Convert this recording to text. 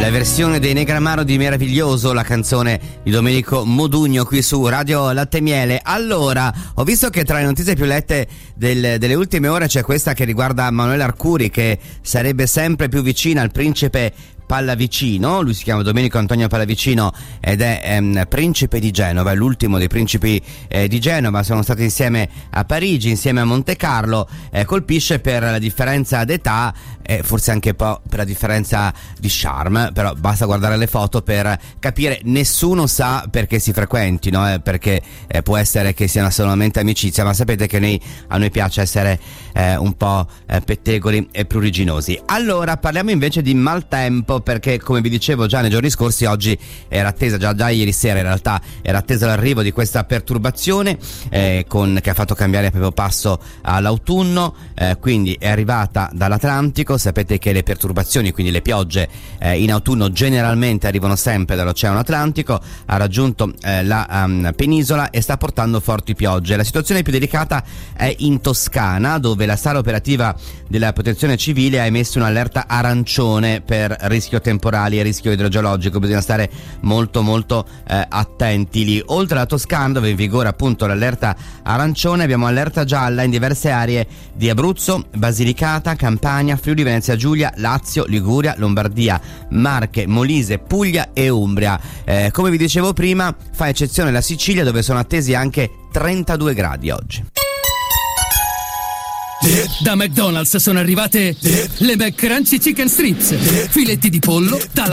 La versione dei Negramaro di Meraviglioso, la canzone di Domenico Modugno qui su Radio Latte e Miele. Allora, ho visto che tra le notizie più lette delle ultime ore c'è questa che riguarda Manuela Arcuri, che sarebbe sempre più vicina al principe Pallavicino. Lui si chiama Domenico Antonio Pallavicino ed è principe di Genova, è l'ultimo dei principi di Genova. Sono stati insieme a Parigi, insieme a Monte Carlo. Colpisce per la differenza d'età e forse anche un po' per la differenza di charme, però basta guardare le foto per capire. Nessuno sa perché si frequentino, perché può essere che siano solamente amicizia, ma sapete che a noi piace essere un po' pettegoli e pruriginosi. Allora parliamo invece di maltempo, perché come vi dicevo già nei giorni scorsi, oggi era attesa, già ieri sera in realtà era attesa l'arrivo di questa perturbazione che ha fatto cambiare proprio passo all'autunno, quindi è arrivata dall'Atlantico. Sapete che le perturbazioni, quindi le piogge in autunno generalmente arrivano sempre dall'Oceano Atlantico, ha raggiunto la penisola e sta portando forti piogge. La situazione più delicata è in Toscana, dove la sala operativa della Protezione Civile ha emesso un'allerta arancione per rischio temporali e rischio idrogeologico. Bisogna stare molto attenti lì. Oltre alla Toscana, dove è in vigore appunto l'allerta arancione, abbiamo allerta gialla in diverse aree di Abruzzo, Basilicata, Campania, Friuli Venezia Giulia, Lazio, Liguria, Lombardia, Marche, Molise, Puglia e Umbria. Come vi dicevo prima, fa eccezione la Sicilia, dove sono attesi anche 32 gradi oggi. Da McDonald's sono arrivate le McCrunchy Chicken Strips, filetti di pollo